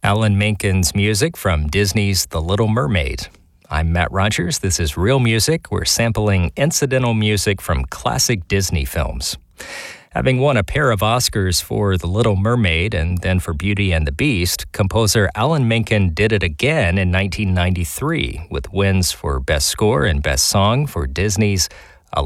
Alan Menken's music from Disney's The Little Mermaid. I'm Matt Rogers. This is Real Music. We're sampling incidental music from classic Disney films. Having won a pair of Oscars for The Little Mermaid and then for Beauty and the Beast, composer Alan Menken did it again in 1993 with wins for Best Score and Best Song for Disney's